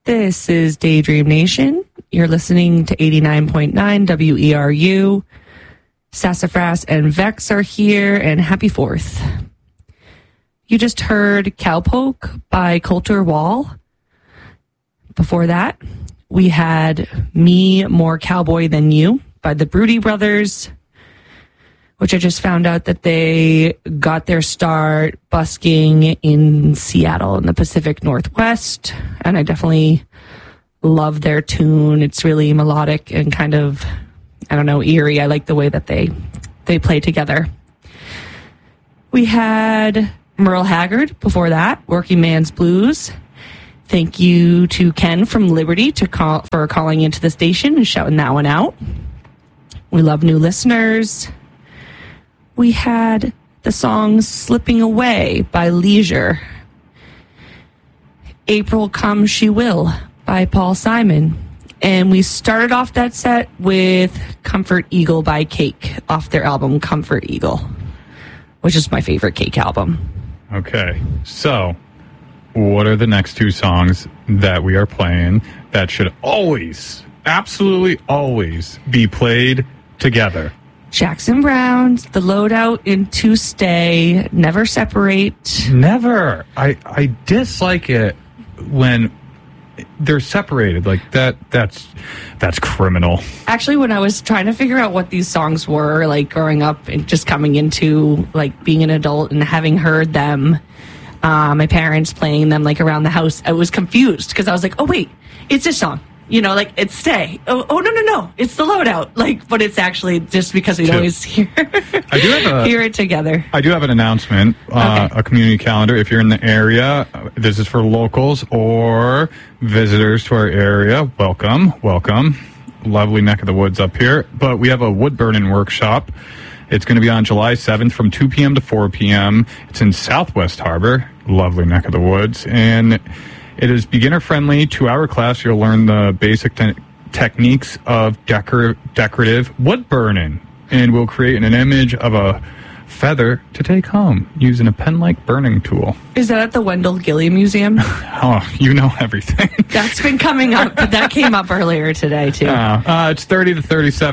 This is Daydream Nation. You're listening to 89.9 WERU. Sassafras and Vex are here, and happy 4th. You just heard Cowpoke by Coulter Wall. Before that, we had Me More Cowboy Than You by the Broody Brothers, which I just found out that they got their start busking in Seattle in the Pacific Northwest. And I definitely love their tune. It's really melodic and kind of, I don't know, eerie. I like the way that they play together. We had Merle Haggard before that, Working Man's Blues. Thank you to Ken from Liberty for calling into the station and shouting that one out. We love new listeners. We had the song Slipping Away by Leisure. April Come She Will by Paul Simon. And we started off that set with Comfort Eagle by Cake off their album Comfort Eagle, which is my favorite Cake album. Okay, so what are the next two songs that we are playing that should always, absolutely always be played together? Jackson Browne's The Loadout and To Stay, Never Separate. Never. I dislike it when they're separated like that. That's criminal. Actually, when I was trying to figure out what these songs were, like growing up and just coming into like being an adult and having heard them, my parents playing them like around the house, I was confused because I was like, oh wait, it's this song. You know, like, it's Stay. Oh, no. It's The Loadout. Like, but it's actually just because we always hear it together. I do have an announcement, a community calendar. If you're in the area, this is for locals or visitors to our area. Welcome. Lovely neck of the woods up here. But we have a wood burning workshop. It's going to be on July 7th from 2 p.m. to 4 p.m. It's in Southwest Harbor. Lovely neck of the woods. And it is beginner-friendly, 2-hour class. You'll learn the basic techniques of decorative wood burning, and we'll create an image of a feather to take home using a pen-like burning tool. Is that at the Wendell Gilly Museum? Oh, you know everything. That's been coming up, but that came up earlier today, too. It's $30 to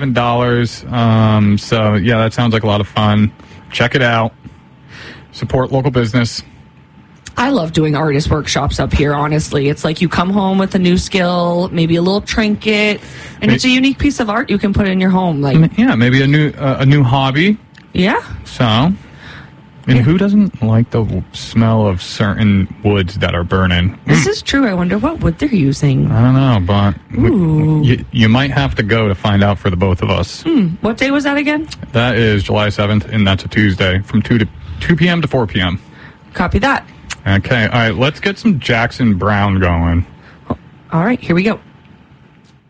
$37. So, yeah, that sounds like a lot of fun. Check it out. Support local business. I love doing artist workshops up here, honestly. It's like you come home with a new skill, maybe a little trinket, and it's a unique piece of art you can put in your home. Like, yeah, maybe a new hobby. Yeah. So, and who doesn't like the smell of certain woods that are burning? This is true. I wonder what wood they're using. I don't know, but you might have to go to find out for the both of us. What day was that again? That is July 7th, and that's a Tuesday from 2 p.m. to 4 p.m. Copy that. Okay, all right, let's get some Jackson Browne going. All right, here we go.